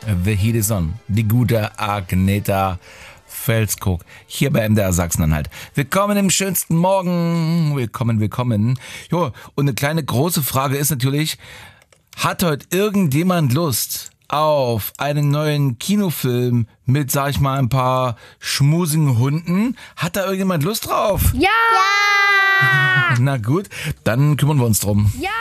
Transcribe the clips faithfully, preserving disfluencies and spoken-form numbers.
The Heat is on. Die gute Agneta Felskog. Hier bei M D R Sachsen-Anhalt. Willkommen im schönsten Morgen. Willkommen, willkommen. Jo, und eine kleine große Frage ist natürlich, hat heute irgendjemand Lust auf einen neuen Kinofilm mit, sag ich mal, ein paar schmusigen Hunden? Hat da irgendjemand Lust drauf? Ja! Ja! Na gut, dann kümmern wir uns drum. Ja!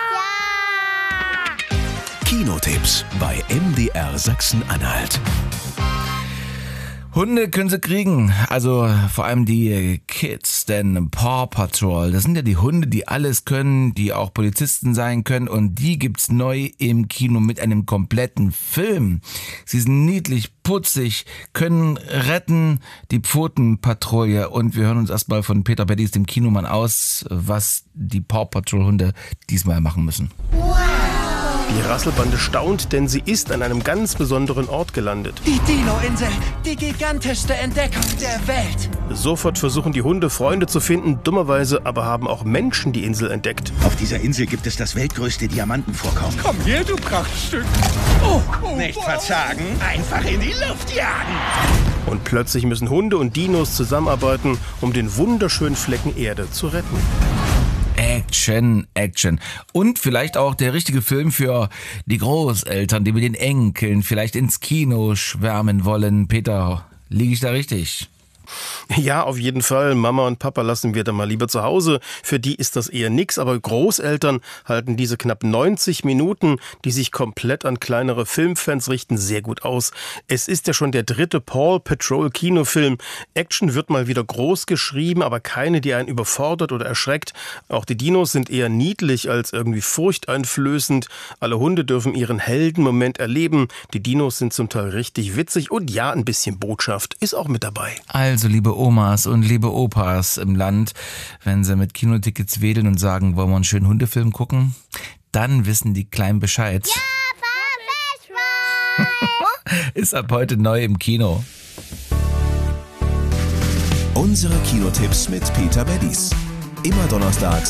Kinotipps bei M D R Sachsen-Anhalt. Hunde können sie kriegen, also vor allem die Kids, denn Paw Patrol, das sind ja die Hunde, die alles können, die auch Polizisten sein können, und die gibt's neu im Kino mit einem kompletten Film. Sie sind niedlich, putzig, können retten, die Pfotenpatrouille, und wir hören uns erstmal von Peter Beddies, dem Kinomann, aus, was die Paw Patrol Hunde diesmal machen müssen. Die Rasselbande staunt, denn sie ist an einem ganz besonderen Ort gelandet. Die Dino-Insel, die gigantischste Entdeckung der Welt. Sofort versuchen die Hunde, Freunde zu finden, dummerweise aber haben auch Menschen die Insel entdeckt. Auf dieser Insel gibt es das weltgrößte Diamantenvorkommen. Komm her, du Prachtstück. Oh, oh, Nicht verzagen, einfach in die Luft jagen. Und plötzlich müssen Hunde und Dinos zusammenarbeiten, um den wunderschönen Flecken Erde zu retten. Action, Action. Und vielleicht auch der richtige Film für die Großeltern, die mit den Enkeln vielleicht ins Kino schwärmen wollen. Peter, liege ich da richtig? Ja, auf jeden Fall. Mama und Papa lassen wir da mal lieber zu Hause. Für die ist das eher nix, aber Großeltern halten diese knapp neunzig Minuten, die sich komplett an kleinere Filmfans richten, sehr gut aus. Es ist ja schon der dritte Paw Patrol Kinofilm. Action wird mal wieder groß geschrieben, aber keine, die einen überfordert oder erschreckt. Auch die Dinos sind eher niedlich als irgendwie furchteinflößend. Alle Hunde dürfen ihren Heldenmoment erleben. Die Dinos sind zum Teil richtig witzig und ja, ein bisschen Botschaft ist auch mit dabei. Also, liebe Omas und liebe Opas im Land, wenn sie mit Kinotickets wedeln und sagen, wollen wir einen schönen Hundefilm gucken, dann wissen die Kleinen Bescheid. Ja, Papa, Ist ab heute neu im Kino. Unsere Kinotipps mit Peter Beddies. Immer donnerstags